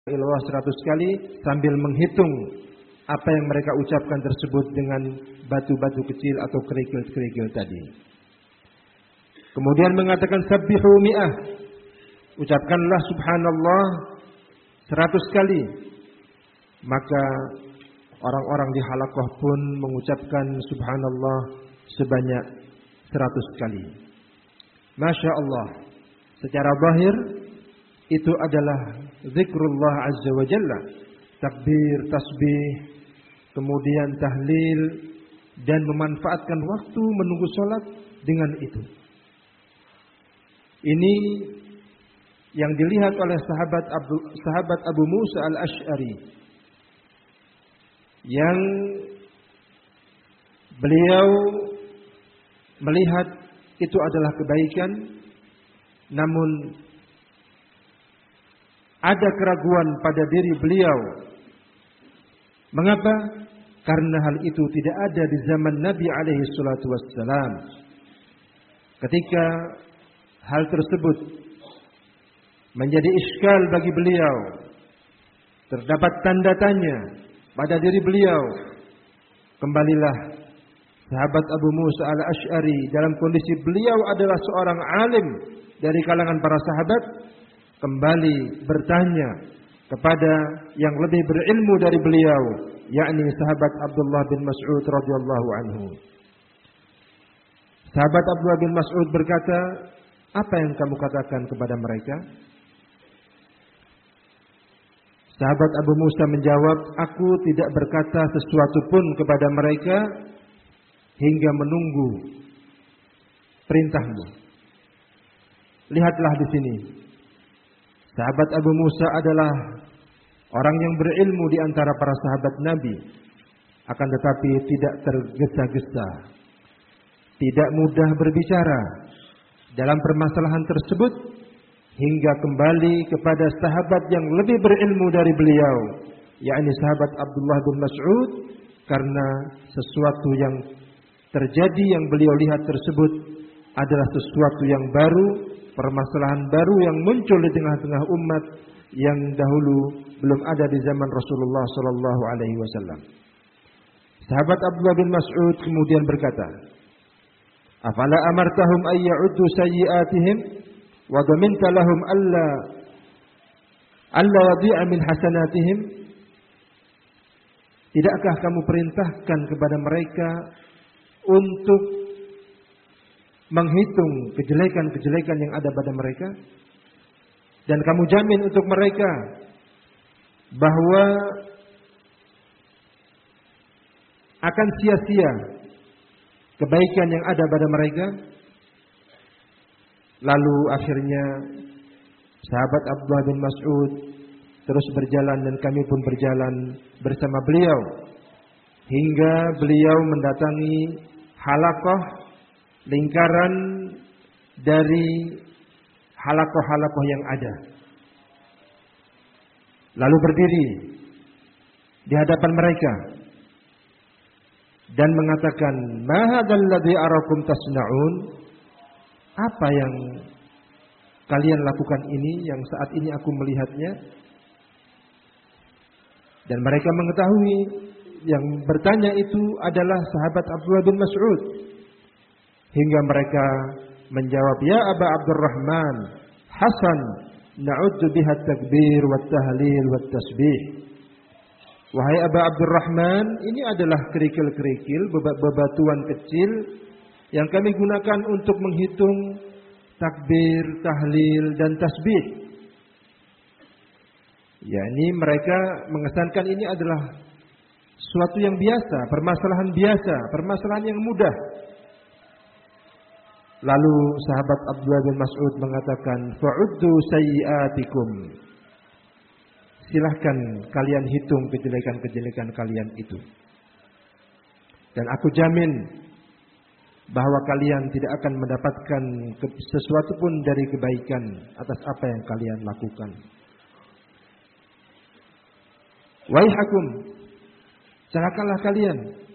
illallah 100 kali sambil menghitung apa yang mereka ucapkan tersebut dengan batu-batu kecil atau kerikil-kerikil tadi. Kemudian mengatakan sabbihu mi'ah, ucapkanlah subhanallah 100 kali. Maka orang-orang di halaqah pun mengucapkan subhanallah sebanyak 100 kali. Masya Allah, secara zahir itu adalah zikrullah azza wa jalla, takbir, tasbih, kemudian tahlil, dan memanfaatkan waktu menunggu sholat dengan itu. Ini yang dilihat oleh sahabat Abu Musa al-Ash'ari, yang beliau melihat itu adalah kebaikan, namun ada keraguan pada diri beliau. Mengapa? Karena hal itu tidak ada di zaman Nabi alaihi salatu wassalam. Ketika hal tersebut menjadi iskal bagi beliau, terdapat tanda tanya pada diri beliau, kembalilah sahabat Abu Musa al-Ash'ari dalam kondisi beliau adalah seorang alim dari kalangan para sahabat, kembali bertanya kepada yang lebih berilmu dari beliau, yakni sahabat Abdullah bin Mas'ud radhiyallahu anhu. Sahabat Abdullah bin Mas'ud berkata, apa yang kamu katakan kepada mereka? Sahabat Abu Musa menjawab, aku tidak berkata sesuatu pun kepada mereka hingga menunggu perintahmu. Lihatlah di sini. Sahabat Abu Musa adalah orang yang berilmu di antara para sahabat Nabi, akan tetapi tidak tergesa-gesa, tidak mudah berbicara dalam permasalahan tersebut, hingga kembali kepada sahabat yang lebih berilmu dari beliau, yakni sahabat Abdullah bin Mas'ud, karena sesuatu yang terjadi yang beliau lihat tersebut adalah sesuatu yang baru, permasalahan baru yang muncul di tengah-tengah umat yang dahulu belum ada di zaman Rasulullah sallallahu alaihi wasallam. Sahabat Abdullah bin Mas'ud kemudian berkata, "Afala amartahum ay ya'uddu sayyi'atihim wa dhaminta lahum alla yadhi'a min hasanatihim?" Tidakkah kamu perintahkan kepada mereka untuk menghitung kejelekan-kejelekan yang ada pada mereka, dan kamu jamin untuk mereka bahwa akan sia-sia kebaikan yang ada pada mereka? Lalu akhirnya sahabat Abdullah bin Mas'ud terus berjalan dan kami pun berjalan bersama beliau hingga beliau mendatangi halaqah, lingkaran dari halaqah-halaqah yang ada. Lalu berdiri di hadapan mereka dan mengatakan, "Ma hadzal ladzi arakum tasna'un?" Apa yang kalian lakukan ini yang saat ini aku melihatnya? Dan mereka mengetahui yang bertanya itu adalah sahabat Abdullah bin Mas'ud. Hingga mereka menjawab, "Ya Aba Abdurrahman, Hasan, na'udzu biha takbir wa tahlil wa tasbih." Wahai Aba Abdurrahman, ini adalah kerikil-kerikil, bebatuan kecil yang kami gunakan untuk menghitung takbir, tahlil, dan tasbih. yakni mereka mengesankan ini adalah suatu yang biasa, permasalahan yang mudah. Lalu sahabat Abdullah bin Mas'ud mengatakan, "Fa'uddu sayyi'atikum." Silahkan kalian hitung kejelekan-kejelekan kalian itu. Dan aku jamin bahwa kalian tidak akan mendapatkan sesuatu pun dari kebaikan atas apa yang kalian lakukan. Waihakum, celakalah kalian.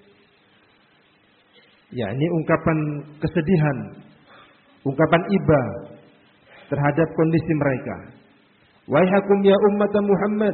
Ya, ini ungkapan kesedihan, ungkapan iba terhadap kondisi mereka. Waihakum ya ummat Muhammad,